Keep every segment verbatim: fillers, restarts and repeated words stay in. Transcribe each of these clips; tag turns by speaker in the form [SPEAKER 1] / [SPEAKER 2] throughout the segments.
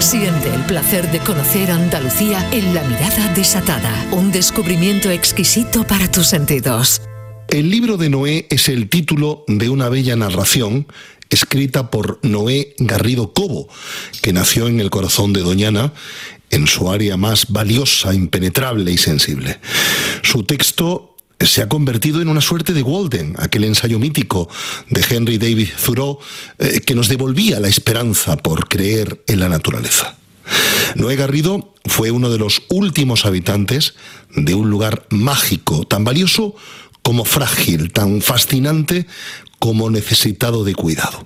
[SPEAKER 1] Siente el placer de conocer Andalucía en La Mirada Desatada, un descubrimiento exquisito para tus sentidos.
[SPEAKER 2] El libro de Noé es el título de una bella narración escrita por Noé Garrido Cobo, que nació en el corazón de Doñana, en su área más valiosa, impenetrable y sensible. Su texto se ha convertido en una suerte de Walden, aquel ensayo mítico de Henry David Thoreau eh, que nos devolvía la esperanza por creer en la naturaleza. Noé Garrido fue uno de los últimos habitantes de un lugar mágico, tan valioso como frágil, tan fascinante como necesitado de cuidado.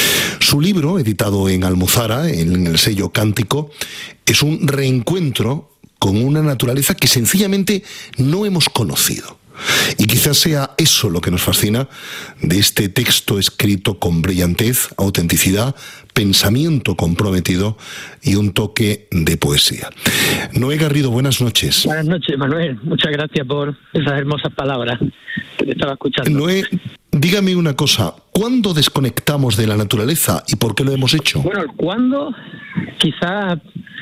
[SPEAKER 2] Su libro, editado en Almuzara, en el sello Cántico, es un reencuentro con una naturaleza que sencillamente no hemos conocido. Y quizás sea eso lo que nos fascina de este texto escrito con brillantez, autenticidad, pensamiento comprometido y un toque de poesía. Noé Garrido, buenas noches.
[SPEAKER 3] Buenas noches, Manuel. Muchas gracias por esas hermosas palabras que te estaba escuchando.
[SPEAKER 2] Noé, dígame una cosa, ¿cuándo desconectamos de la naturaleza y por qué lo hemos hecho?
[SPEAKER 3] Bueno, el cuándo quizás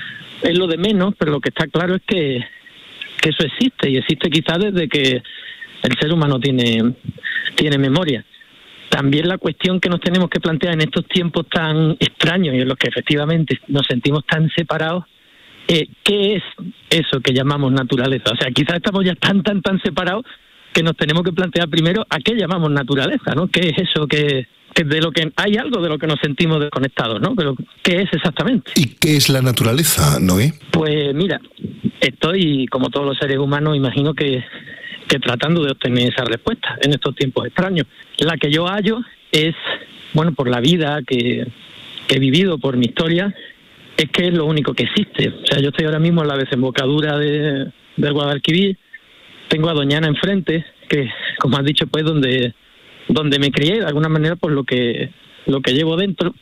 [SPEAKER 3] es lo de menos, pero lo que está claro es que, que eso existe, y existe quizás desde que el ser humano tiene, tiene memoria. También la cuestión que nos tenemos que plantear en estos tiempos tan extraños y en los que efectivamente nos sentimos tan separados, eh, ¿qué es eso que llamamos naturaleza? O sea, quizás estamos ya tan, tan, tan separados que nos tenemos que plantear primero a qué llamamos naturaleza, ¿no? ¿Qué es eso que, que de lo que hay algo de lo que nos sentimos desconectados, ¿no? Pero ¿qué es exactamente?
[SPEAKER 2] ¿Y qué es la naturaleza, Noé?
[SPEAKER 3] Pues mira, estoy, como todos los seres humanos, imagino que que tratando de obtener esa respuesta en estos tiempos extraños. La que yo hallo es, bueno, por la vida que, que he vivido, por mi historia, es que es lo único que existe. O sea, yo estoy ahora mismo en la desembocadura de, del Guadalquivir, tengo a Doñana enfrente, que, como has dicho, pues donde donde me crié, de alguna manera, por lo que lo que llevo dentro.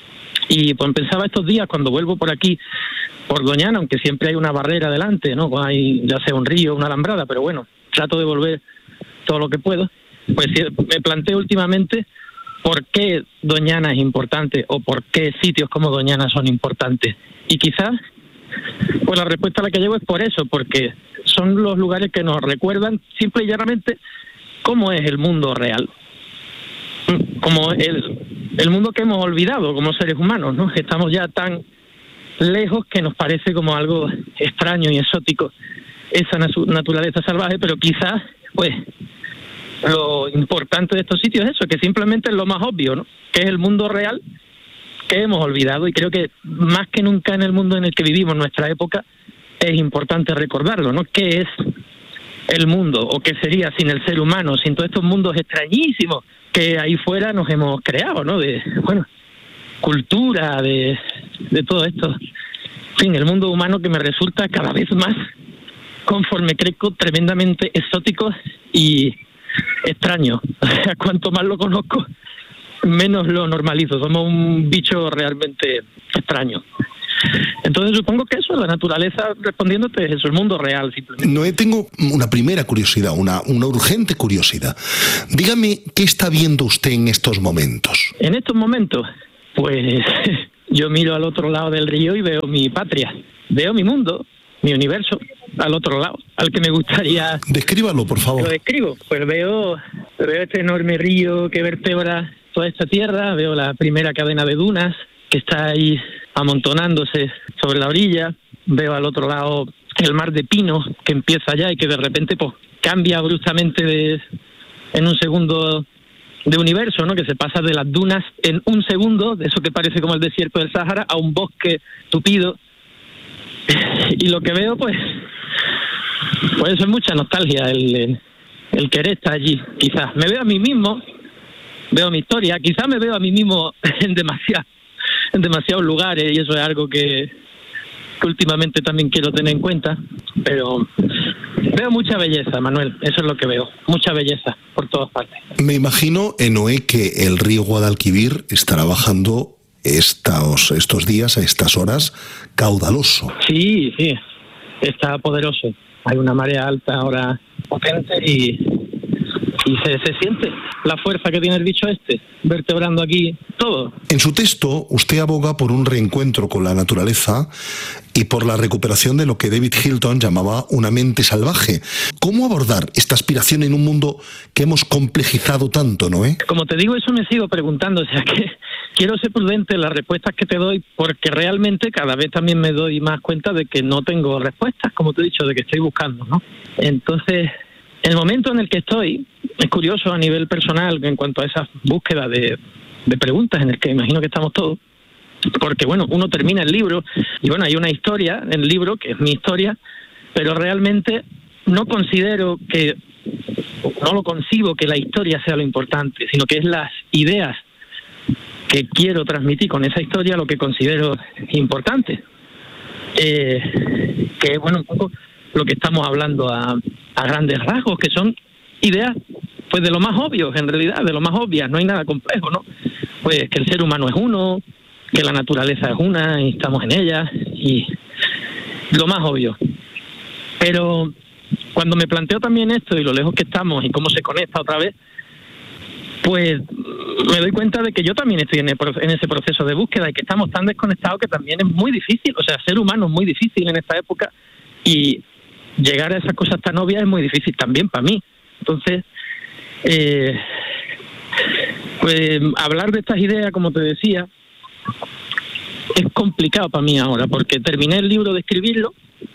[SPEAKER 3] Y pues pensaba estos días, cuando vuelvo por aquí, por Doñana, aunque siempre hay una barrera delante, ¿no? Hay ya sea un río, una alambrada, pero bueno, trato de volver todo lo que puedo. Pues me planteo últimamente por qué Doñana es importante o por qué sitios como Doñana son importantes. Y quizás, pues la respuesta a la que llevo es por eso, porque son los lugares que nos recuerdan simple y llanamente cómo es el mundo real. Como el, el mundo que hemos olvidado como seres humanos, ¿no? Estamos ya tan lejos que nos parece como algo extraño y exótico esa naturaleza salvaje, pero quizás, pues, lo importante de estos sitios es eso, que simplemente es lo más obvio, ¿no? Que es el mundo real que hemos olvidado, y creo que más que nunca en el mundo en el que vivimos, en nuestra época, es importante recordarlo, ¿no? ¿Qué es el mundo, o qué sería sin el ser humano, sin todos estos mundos extrañísimos que ahí fuera nos hemos creado, ¿no? De, bueno, cultura, de, de todo esto. En fin, el mundo humano que me resulta cada vez más, conforme crezco, tremendamente exótico y extraño. O sea, cuanto más lo conozco, menos lo normalizo. Somos un bicho realmente extraño. Entonces supongo que eso, la naturaleza, respondiéndote, es eso, el mundo real, simplemente.
[SPEAKER 2] Noé, tengo una primera curiosidad, una, una urgente curiosidad. Dígame, ¿qué está viendo usted en estos momentos?
[SPEAKER 3] En estos momentos, pues yo miro al otro lado del río y veo mi patria, veo mi mundo, mi universo, al otro lado, al que me gustaría...
[SPEAKER 2] Descríbalo, por favor.
[SPEAKER 3] Lo describo, pues veo, veo este enorme río que vertebra toda esta tierra, veo la primera cadena de dunas que está ahí amontonándose sobre la orilla, veo al otro lado el mar de pino que empieza allá y que de repente pues cambia bruscamente de, en un segundo de universo, ¿no? Que se pasa de las dunas en un segundo, de eso que parece como el desierto del Sáhara, a un bosque tupido. Y lo que veo, pues, pues eso es mucha nostalgia, el, el querer estar allí. Quizás me veo a mí mismo, veo mi historia, quizás me veo a mí mismo en demasiado, en demasiados lugares, y eso es algo que, que últimamente también quiero tener en cuenta, pero veo mucha belleza, Manuel, eso es lo que veo, mucha belleza por todas partes.
[SPEAKER 2] Me imagino, Noé, que el río Guadalquivir estará bajando estos, estos días, a estas horas, caudaloso.
[SPEAKER 3] Sí, sí, está poderoso. Hay una marea alta ahora potente y, y se, se siente la fuerza que tiene el bicho este, vertebrando aquí todo.
[SPEAKER 2] En su texto, usted aboga por un reencuentro con la naturaleza y por la recuperación de lo que David Hilton llamaba una mente salvaje. ¿Cómo abordar esta aspiración en un mundo que hemos complejizado tanto, Noé?
[SPEAKER 3] Como te digo, eso me sigo preguntando, o sea que quiero ser prudente en las respuestas que te doy, porque realmente cada vez también me doy más cuenta de que no tengo respuestas, como te he dicho, de que estoy buscando, ¿no? Entonces, el momento en el que estoy es curioso a nivel personal en cuanto a esa búsqueda de, de preguntas en el que imagino que estamos todos, porque bueno, uno termina el libro y bueno, hay una historia en el libro que es mi historia, pero realmente no considero que, no lo concibo que la historia sea lo importante, sino que es las ideas que quiero transmitir con esa historia lo que considero importante, eh, que es bueno un poco lo que estamos hablando a, a grandes rasgos, que son ideas pues de lo más obvio, en realidad, de lo más obvias, no hay nada complejo, ¿no? Pues que el ser humano es uno, que la naturaleza es una y estamos en ella, y lo más obvio. Pero cuando me planteo también esto y lo lejos que estamos y cómo se conecta otra vez, pues me doy cuenta de que yo también estoy en, el, en ese proceso de búsqueda y que estamos tan desconectados que también es muy difícil, o sea, ser humano es muy difícil en esta época y llegar a esas cosas tan obvias es muy difícil también para mí. Entonces, eh, pues hablar de estas ideas, como te decía, es complicado para mí ahora, porque terminé el libro de escribirlo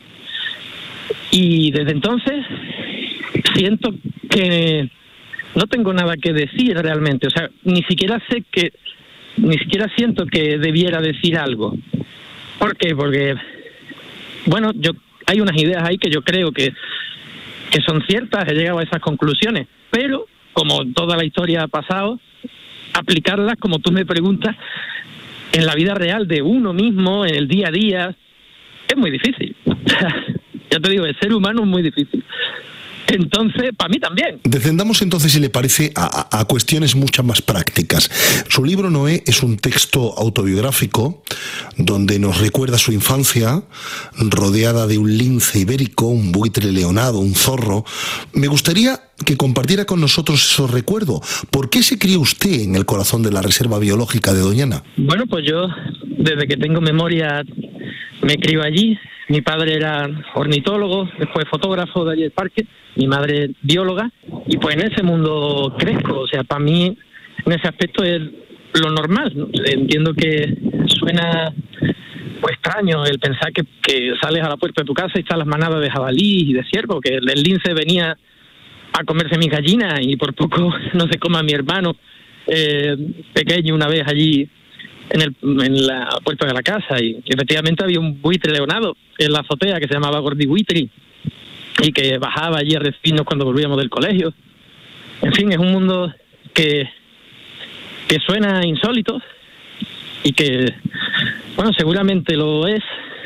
[SPEAKER 3] y desde entonces siento que no tengo nada que decir realmente, o sea, ni siquiera sé que, ni siquiera siento que debiera decir algo. ¿Por qué? Porque, bueno, yo hay unas ideas ahí que yo creo que, que son ciertas, he llegado a esas conclusiones, pero como toda la historia ha pasado, aplicarlas, como tú me preguntas, en la vida real de uno mismo, en el día a día, es muy difícil. Ya te digo, el ser humano es muy difícil. Entonces, para mí también.
[SPEAKER 2] Descendamos entonces, si le parece, a, a cuestiones mucho más prácticas. Su libro, Noé, es un texto autobiográfico donde nos recuerda su infancia, rodeada de un lince ibérico, un buitre leonado, un zorro. Me gustaría que compartiera con nosotros esos recuerdos. ¿Por qué se crió usted en el corazón de la Reserva Biológica de Doñana?
[SPEAKER 3] Bueno, pues yo, desde que tengo memoria, me crié allí. Mi padre era ornitólogo, después fotógrafo de allí del parque, mi madre bióloga, y pues en ese mundo crezco, o sea, para mí en ese aspecto es lo normal, ¿no? Entiendo que suena pues extraño el pensar que, que sales a la puerta de tu casa y están las manadas de jabalí y de ciervo, que el, el lince venía a comerse mis gallinas y por poco no se coma a mi hermano eh, pequeño una vez allí en, el, en la puerta de la casa, y efectivamente había un buitre leonado en la azotea que se llamaba Gordibuitri y que bajaba allí a recibirnos cuando volvíamos del colegio. En fin, es un mundo que que suena insólito y que, bueno, seguramente lo es,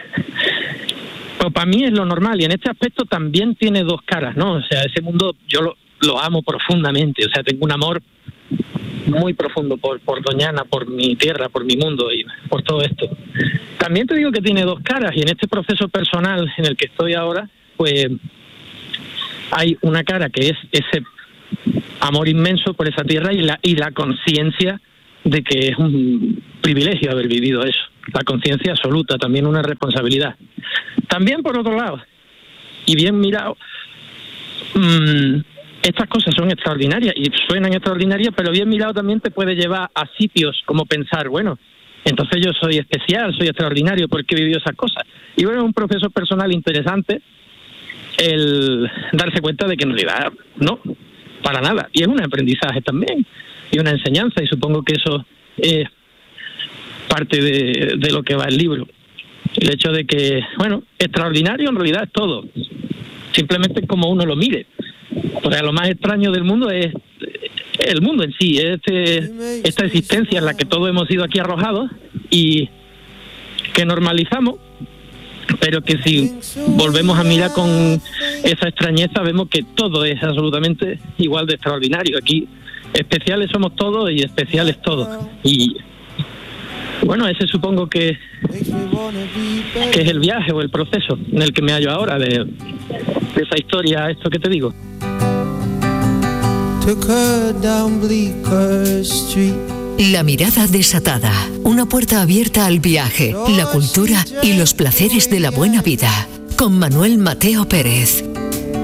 [SPEAKER 3] pero para mí es lo normal, y en este aspecto también tiene dos caras, ¿no? O sea, ese mundo yo lo, lo amo profundamente, o sea, tengo un amor muy profundo por, por Doñana, por mi tierra, por mi mundo y por todo esto. También te digo que tiene dos caras, y en este proceso personal en el que estoy ahora, pues hay una cara que es ese amor inmenso por esa tierra y la, y la conciencia de que es un privilegio haber vivido eso, la conciencia absoluta, también una responsabilidad. También, por otro lado, y bien mirado, mmm, estas cosas son extraordinarias y suenan extraordinarias, pero bien mirado también te puede llevar a sitios como pensar, bueno, entonces yo soy especial, soy extraordinario porque he vivido esas cosas. Y bueno, es un proceso personal interesante el darse cuenta de que en realidad no, para nada. Y es un aprendizaje también y una enseñanza, y supongo que eso es parte de, de lo que va el libro. El hecho de que, bueno, extraordinario en realidad es todo, simplemente como uno lo mire. O sea, lo más extraño del mundo es el mundo en sí, es este, esta existencia en la que todos hemos sido aquí arrojados y que normalizamos, pero que si volvemos a mirar con esa extrañeza vemos que todo es absolutamente igual de extraordinario. Aquí especiales somos todos y especiales todos. Y bueno, ese supongo que, que es el viaje o el proceso en el que me hallo ahora de, de esa historia, esto que te digo.
[SPEAKER 4] took her down Bleecker Street.
[SPEAKER 1] La mirada desatada, una puerta abierta al viaje, la cultura y los placeres de la buena vida. Con Manuel Mateo Pérez.